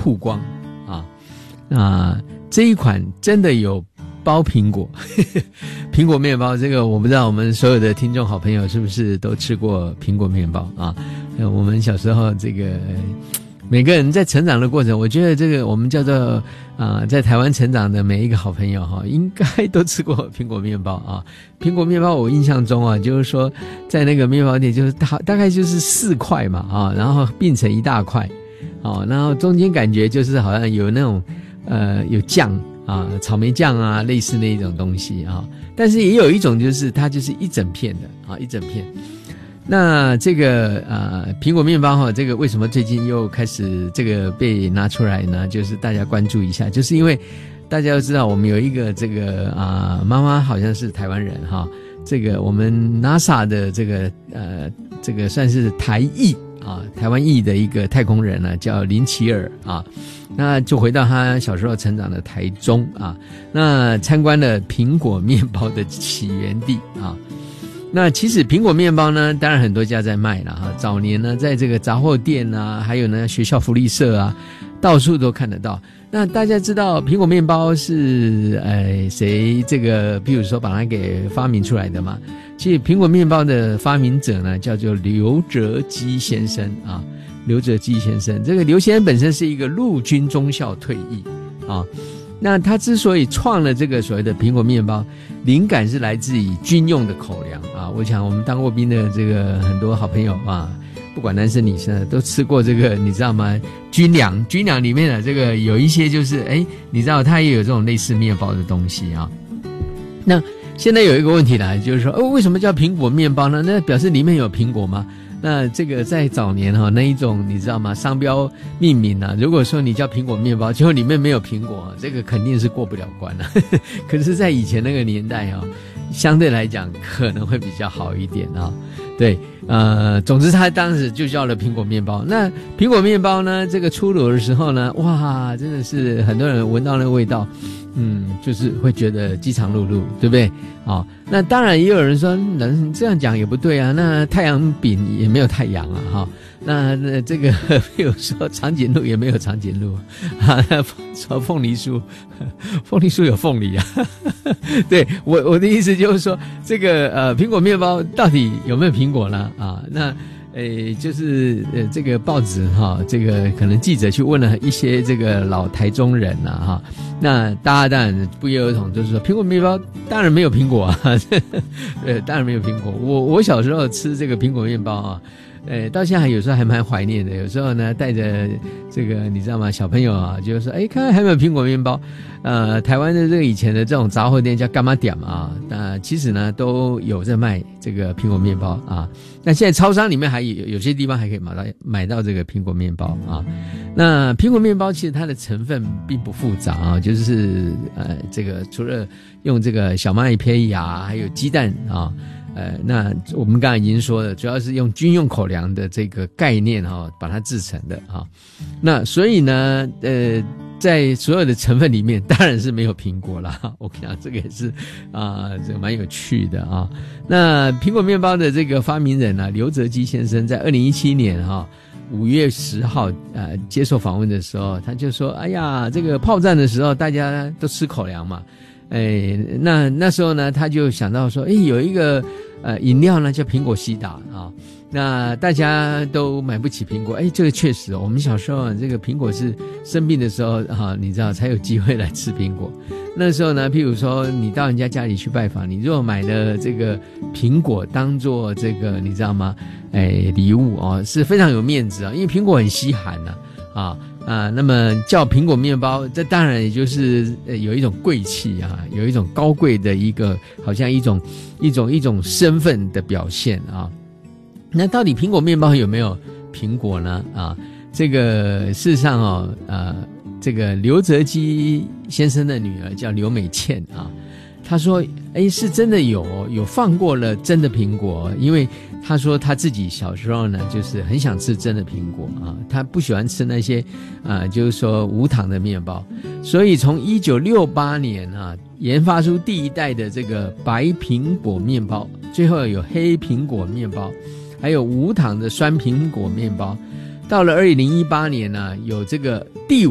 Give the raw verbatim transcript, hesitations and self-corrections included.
曝光啊啊，这一款真的有包苹果苹果面包，这个我不知道我们所有的听众好朋友是不是都吃过苹果面包啊？我们小时候这个每个人在成长的过程，我觉得这个我们叫做啊、呃，在台湾成长的每一个好朋友哈，应该都吃过苹果面包啊。苹果面包我印象中啊，就是说在那个面包店，就是大大概就是四块嘛啊，然后并成一大块，哦，然后中间感觉就是好像有那种呃有酱啊，草莓酱啊，类似那种东西啊。但是也有一种就是它就是一整片的啊，一整片。那这个呃苹果面包哈，这个为什么最近又开始这个被拿出来呢？就是大家关注一下，就是因为大家都知道我们有一个这个啊、呃、妈妈好像是台湾人哈，这个我们 NASA 的这个呃这个算是台裔啊台湾裔的一个太空人呢，叫林奇尔啊。那就回到他小时候成长的台中啊，那参观了苹果面包的起源地啊。那其实苹果面包呢，当然很多家在卖了哈。早年呢，在这个杂货店啊，还有呢学校福利社啊，到处都看得到。那大家知道苹果面包是呃谁这个，比如说把它给发明出来的吗？其实苹果面包的发明者呢，叫做刘哲基先生啊。刘哲基先生，这个刘先生本身是一个陆军中校退役啊。那他之所以创了这个所谓的苹果面包，灵感是来自于军用的口粮啊。我想我们当过兵的这个很多好朋友啊，不管男生女生都吃过这个，你知道吗？军粮，军粮里面的这个有一些就是，哎，你知道它也有这种类似面包的东西啊。那现在有一个问题来，就是说，哦，为什么叫苹果面包呢？那表示里面有苹果吗？那这个在早年哈、哦、那一种你知道吗？商标命名啊，如果说你叫苹果面包，结果里面没有苹果，这个肯定是过不了关了、啊。可是，在以前那个年代啊、哦，相对来讲可能会比较好一点啊、哦。对，呃，总之他当时就叫了苹果面包。那苹果面包呢，这个出炉的时候呢，哇，真的是很多人闻到那个味道。嗯，就是会觉得饥肠辘辘，对不对？哦，那当然也有人说，人这样讲也不对啊。那太阳饼也没有太阳啊，哈、哦。那那这个，比如说长颈鹿也没有长颈鹿啊。说凤梨酥，凤梨酥有凤梨啊。对我我的意思就是说，这个呃苹果面包到底有没有苹果呢？啊，那。诶，就是呃，这个报纸哈，这个可能记者去问了一些这个老台中人呐、啊、哈，那大家当然不约而同就是说，苹果面包当然没有苹果啊，呃，当然没有苹果。我我小时候吃这个苹果面包啊，呃，到现在有时候还蛮怀念的。有时候呢，带着这个你知道吗，小朋友啊，就是说，哎，看看还有没有苹果面包。呃，台湾的这个以前的这种杂货店叫干妈店啊，那其实呢都有在卖这个苹果面包啊。那现在超商里面还有有些地方还可以买到买到这个苹果面包啊。那苹果面包其实它的成分并不复杂啊，就是呃这个除了用这个小麦胚芽还有鸡蛋啊。呃，那我们刚才已经说了，主要是用军用口粮的这个概念哈、哦，把它制成的哈、哦。那所以呢，呃，在所有的成分里面，当然是没有苹果啦。我跟你讲，这个也是啊、呃，这个蛮有趣的啊。那苹果面包的这个发明人啊，刘哲基先生，在二零一七年哈、哦、五月十号呃接受访问的时候，他就说：“哎呀，这个炮战的时候，大家都吃口粮嘛。”哎，那那时候呢，他就想到说，哎，有一个呃饮料呢叫苹果西打啊，那大家都买不起苹果，哎，这个确实，我们小时候啊，这个苹果是生病的时候哈、啊，你知道才有机会来吃苹果。那时候呢，譬如说你到人家家里去拜访，你如果买的这个苹果当做这个你知道吗？哎，礼物哦，是非常有面子啊，因为苹果很稀罕呐啊。啊，那么叫苹果面包，这当然也就是呃有一种贵气啊，有一种高贵的一个，好像一种一种一种身份的表现啊。那到底苹果面包有没有苹果呢？啊，这个事实上哦，呃，这个刘哲基先生的女儿叫刘美倩啊，她说，哎，是真的有有放过了真的苹果，因为。他说他自己小时候呢，就是很想吃真的苹果啊，他不喜欢吃那些啊，就是说无糖的面包，所以从一九六八年啊，研发出第一代的这个白苹果面包，最后有黑苹果面包，还有无糖的酸苹果面包。到了二零一八年呢、啊，有这个第